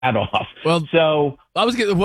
off. Well, So I was getting.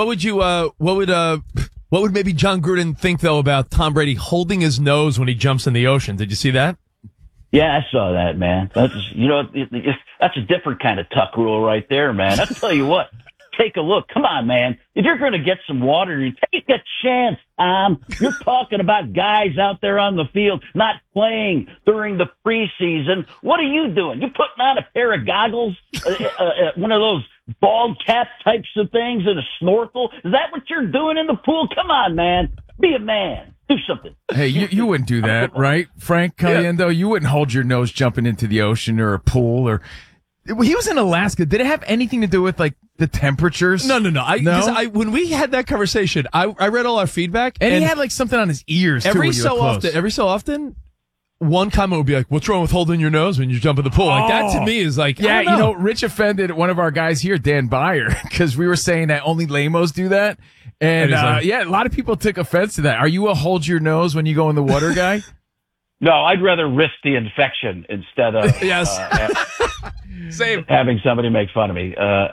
What would maybe John Gruden think though about Tom Brady holding his nose when he jumps in the ocean? Did you see that? yeah, I saw that, man. That's that's a different kind of tuck rule right there, man. I tell you what, take a look. Come on, man. If you're going to get some water, you take a chance, Tom. You're talking about guys out there on the field not playing during the preseason. What are you doing? You putting on a pair of goggles, one of those bald cap types of things, and a snorkel? Is that what you're doing in the pool? Come on, man. Be a man. Do something. Hey, you wouldn't do that, right, Frank Caliendo? You wouldn't hold your nose jumping into the ocean or a pool or. He was in Alaska. Did it have anything to do with like the temperatures? No. When we had that conversation, I read all our feedback, and he had like something on his ears too. Every so often, one comment would be like, "What's wrong with holding your nose when you jump in the pool?" Like that to me is like, yeah, Rich offended one of our guys here, Dan Byer, because we were saying that only lamos do that, and like, a lot of people took offense to that. Are you a hold your nose when you go in the water guy? No, I'd rather risk the infection instead of Same. having somebody make fun of me.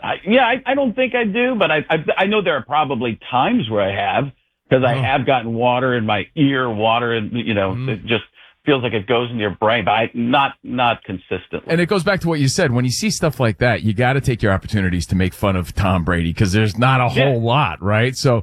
I don't think I do, but I know there are probably times where I have, because I have gotten water in my ear, and it just feels like it goes into your brain, but not consistently. And it goes back to what you said. When you see stuff like that, you got to take your opportunities to make fun of Tom Brady, because there's not a whole lot, right? So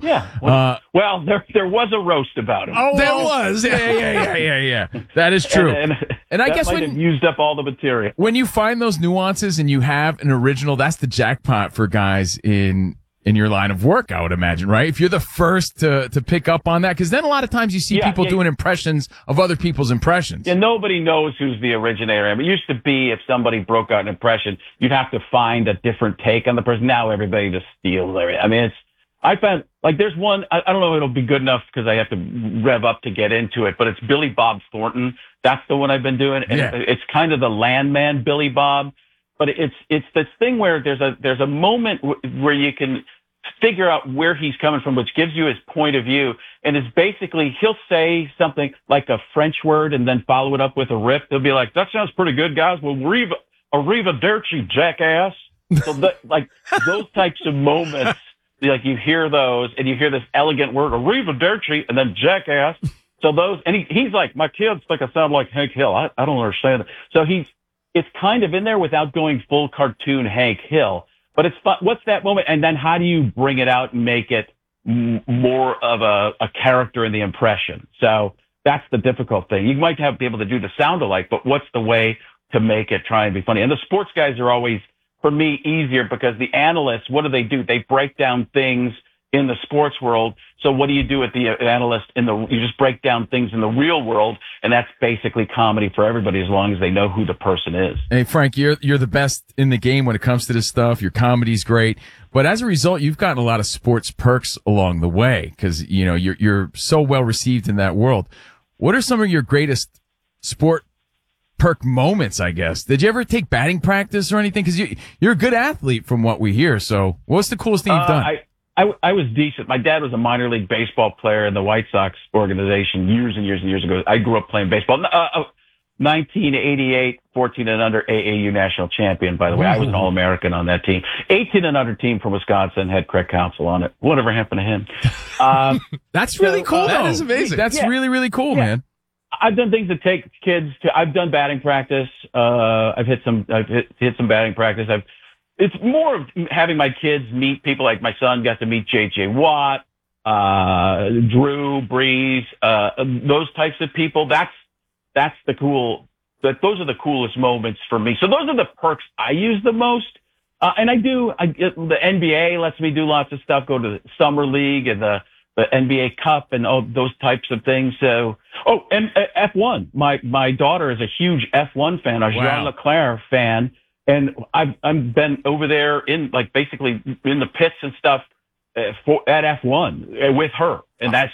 well, there was a roast about him. Oh, there was. Yeah. That is true. And I guess when used up all the material. When you find those nuances and you have an original, that's the jackpot for guys in your line of work, I would imagine, right? If you're the first to pick up on that, because then a lot of times you see people doing impressions of other people's impressions. Yeah, nobody knows who's the originator. I mean, it used to be if somebody broke out an impression, you'd have to find a different take on the person. Now everybody just steals everything. I mean, I found, like, there's one, I don't know if it'll be good enough because I have to rev up to get into it, but it's Billy Bob Thornton. That's the one I've been doing. And it's kind of the landman Billy Bob. But it's this thing where there's a moment where you can figure out where he's coming from, which gives you his point of view. And it's basically, he'll say something like a French word and then follow it up with a riff. He'll be like, "That sounds pretty good, guys. Well, arrivederci, jackass." So like those types of moments, like you hear those and you hear this elegant word, arrivederci, and then jackass. So those, and he's like, "My kids think I sound like Hank Hill. I don't understand it." So it's kind of in there without going full cartoon Hank Hill, but it's fun. What's that moment? And then how do you bring it out and make it more of a character in the impression? So that's the difficult thing. You might be able to do the sound alike, but what's the way to make it try and be funny? And the sports guys are always, for me, easier because the analysts, what do? They break down things in the sports world. So what do you do with the analyst you just break down things in the real world, and that's basically comedy for everybody as long as they know who the person is. Hey, Frank, you're the best in the game when it comes to this stuff. Your comedy's great. But as a result, you've gotten a lot of sports perks along the way because, you're so well received in that world. What are some of your greatest sport perk moments, I guess? Did you ever take batting practice or anything? Because you're a good athlete from what we hear. So what's the coolest thing you've done? I was decent. My dad was a minor league baseball player in the White Sox organization years and years and years ago. I grew up playing baseball. 1988, 14 and under AAU national champion, by the way. I was an All-American on that team. 18 and under team from Wisconsin had Craig Counsell on it. Whatever happened to him? That's really cool, though. That is amazing. That's really, really cool, man. I've done things that take kids to. I've done batting practice. I've hit some batting practice. It's more of having my kids meet people. Like my son got to meet J.J. Watt, Drew Brees, those types of people. That's the cool. Those are the coolest moments for me. So those are the perks I use the most. And the NBA lets me do lots of stuff. Go to the summer league and the NBA Cup and all those types of things. So, and F1. My daughter is a huge F1 fan, a Jean Leclerc fan. And I've been over there basically in the pits and stuff at F1 with her, and that's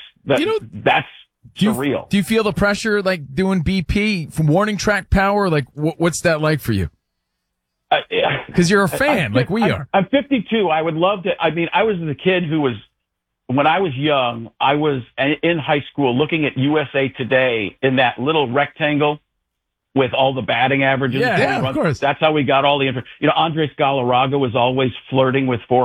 surreal. Do you feel the pressure like doing BP from Warning Track Power? Like, what's that like for you? Because you're a fan, like we are. I'm 52. I would love to. I mean, I was the kid who was when I was young. I was in high school looking at USA Today in that little rectangle. with all the batting averages. Yeah, of course. That's how we got all the Andres Galarraga was always flirting with